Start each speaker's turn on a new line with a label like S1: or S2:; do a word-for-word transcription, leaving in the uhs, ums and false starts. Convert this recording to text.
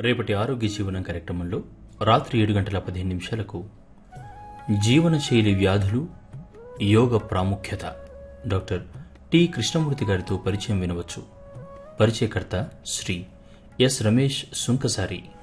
S1: రేపటి ఆరోగ్య జీవనం కార్యక్రమంలో రాత్రి ఏడు గంటల పదిహేను నిమిషాలకు జీవనశైలి వ్యాధులు యోగ ప్రాముఖ్యత డాక్టర్ టి కృష్ణమూర్తి గారితో పరిచయం వినవచ్చు. పరిచయకర్త శ్రీ ఎస్ రమేష్ సుంకసారి.